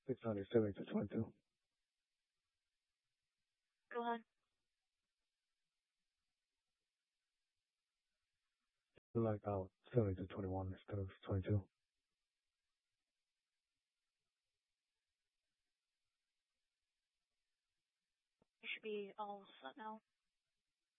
670 to 22. Go ahead. Like 70 to 21 instead of 22. You should be all set now.